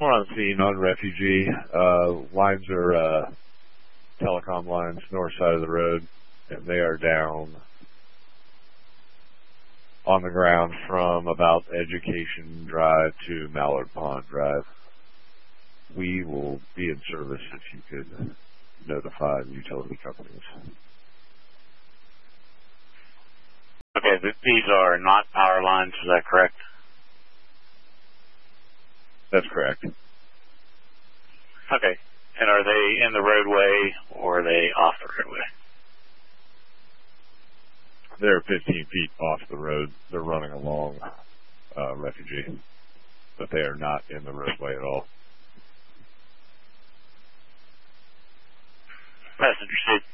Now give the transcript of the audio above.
We're on scene on refugee. Lines are telecom lines, north side of the road, and they are down on the ground from about Education Drive to Mallard Pond Drive. We will be in service if you could notify the utility companies. Okay, these are not power lines, is that correct? That's correct. Okay, and are they in the roadway or are they off the roadway? They're 15 feet off the road. They're running along refugee, but they are not in the roadway at all. Passenger seat.